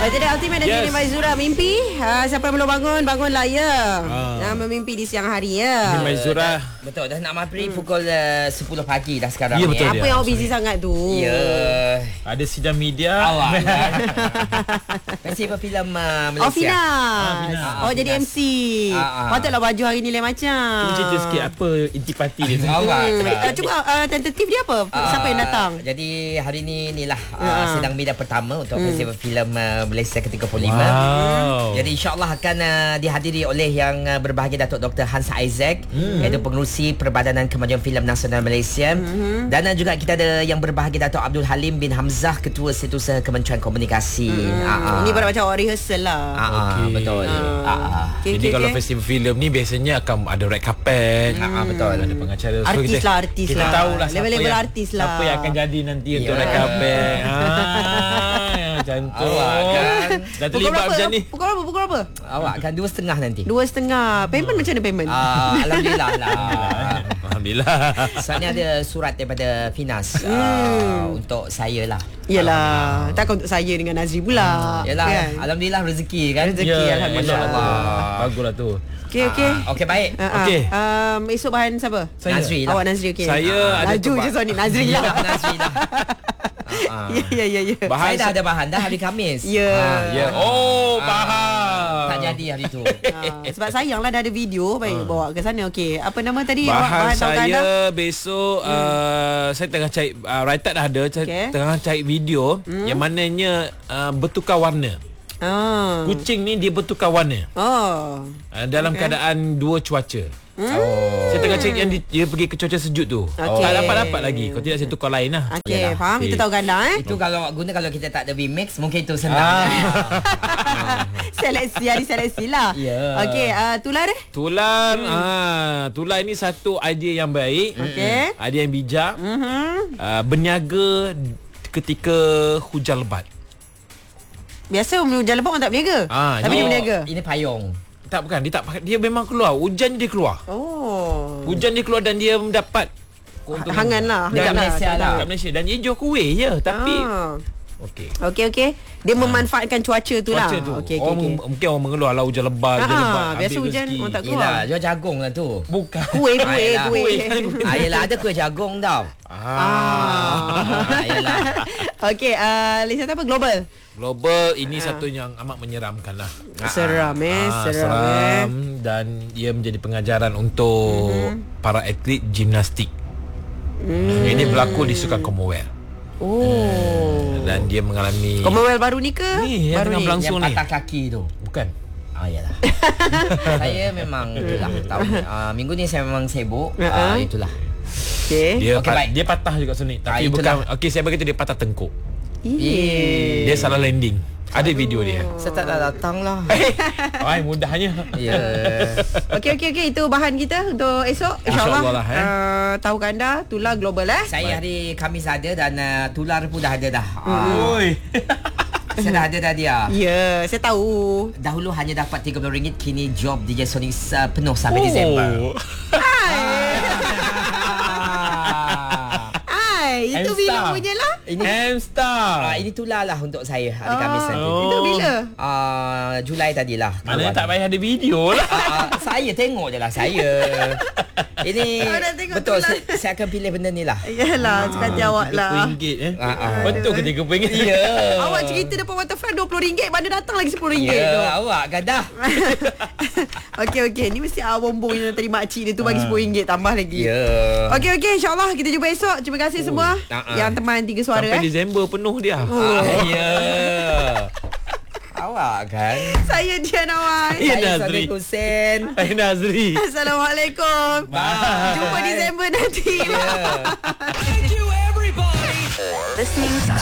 Jadi Ultimate dan Dini Maizura mimpi. Siapa yang belum bangun, bangunlah ya. Memimpi di siang hari ya. Dini Maizura. Betul, dah nak maghrib pukul 10 pagi dah sekarang Ya, ni. betul. Apa yang awak busy sangat tu? Ya. Ada sidang media. Awak kan. Festival filem Malaysia. Oh, Finas. Oh, jadi Finas. MC. Patutlah baju hari ni lain macam. Cuba cerita sikit apa intipati dia. Awak. Cuba tentatif dia apa? Siapa yang datang? Jadi hari ni inilah sidang media pertama untuk Festival Filem Malaysia ke-35. Wow. Jadi insya-Allah akan dihadiri oleh yang berbahagia Datuk Dr. Hans Isaac, iaitu pengerusi Perbadanan Kemajuan Filem Nasional Malaysia. Dan juga kita ada yang berbahagia Datuk Abdul Halim bin Hamzah, Ketua Setiausaha Kementerian Komunikasi. Ini pada macam awak rehearsal lah. Okey. Betul. Jadi kalau festival filem ni biasanya akan ada red carpet. Betul. Ada pengacara. So Artis lah. Kita tahulah siapa Level-level yang, artis lah. siapa yang akan jadi nanti untuk red carpet. Cantik. Kan. Dah terlibat macam ni. Pukul berapa? Awak akan 2.30 nanti. 2.30. Payment macam mana payment? Alhamdulillah lah. Alhamdulillah. Soalnya ada surat daripada Finas untuk saya lah. Yelah, takkan untuk saya dengan Nazri pula. Yalah, kan? Alhamdulillah rezeki kan. Rezeki, Alhamdulillah. Baguslah tu. Okey. Okey, baik. Okey. Esok bahan siapa? Nazri lah. Awak Nazri, okey. Saya ada laju je Sony Nazri lah. Nazri lah. Ya. Saya dah ada bahan dah hari Khamis. Ya. Oh, faham. Tak jadi hari tu. Sebab sayang lah dah ada video. Baik, bawa ke sana. Okey. Apa nama tadi? Bahan tahu anda? saya besok saya tengah cari write-up dah ada. Saya tengah cari video yang mananya bertukar warna. Kucing ni dia bertukar warna. Dalam keadaan dua cuaca. Saya tengah cari yang dia pergi ke cuaca sejuk tu. Tak dapat lagi. Kalau tidak saya tukar lain lah. Okey, faham. Kita tahu ganda Itu kalau awak guna, kalau kita tak ada VMix, mungkin itu senang. Seleksi lah. Okey, tular eh? Tular ini satu idea yang baik. Okey. Idea yang bijak. Berniaga ketika hujan lebat. Biasa hujan lebat orang tak berniaga. Tapi dia berniaga. Ini payung. Tak, bukan. Dia memang keluar. Hujan dia keluar. Hujan dia keluar dan dia mendapat hangan lah. Dekat Malaysia lah. Dekat Malaysia. Dan dia jual kuih je. Tapi Okey. Dia memanfaatkan cuaca tu lah. Okey. Mungkin orang mengeluh lah hujan lebat. Biasa hujan orang tak keluar. Yelah, jual jagung lah tu. Bukan. Kuih. Yelah, ada kuih jagung tau. Yelah. Okey, list apa? Global ini satu yang amat menyeramkan lah. Seram. Dan ia menjadi pengajaran untuk para atlet gimnastik. Ini berlaku di Sukan Commonwealth. Dan dia mengalami Commonwealth baru ni ke? Ni yang baru tengah ni. berlangsung Yang ni. patah kaki tu. Bukan. Yalah. Saya memang itulah tahu. Minggu ni saya memang sibuk. Itulah. Okey. Dia patah juga sini. Tapi bukan. Okey, saya berkata dia patah tengkuk. Dia salah landing. Ada video dia. Saya tak datang lah. Mudahnya. Okey. Itu bahan kita untuk esok. InsyaAllah. Tahukah anda tular global Saya hari Khamis ada dan tular pun dah ada dah. Saya dah ada dah dia. Ya, saya tahu. Dahulu hanya dapat RM30, kini job DJ Sonic penuh sampai Disember. Itu bila punya lah. Ini Hamstar. ini tular lah untuk saya hari Khamis nanti. Itu bila? Julai tadilah. Mana tak payah ada video lah. Saya tengok je lah saya. Ini betul saya akan pilih benda ni lah. Yalah, sekali awak lah. RM30 Betul ke RM30? Ya. Awak cerita depan waterfront RM20, mana datang lagi RM10 tu. Ya, awak gadah. Okey. Ni mesti bombong yang tadi makcik dia tu bagi RM10 tambah lagi. Ya. Okey, insyaAllah kita jumpa esok. Terima kasih semua yang teman 3 suara. Sampai Disember penuh dia. Ya. Awak kan. Saya Diana Wan. Saya Sadiq Hussein. Hai Nazri. Assalamualaikum. Bye. Jumpa Disember nanti. Yeah. Thank you everybody. Listening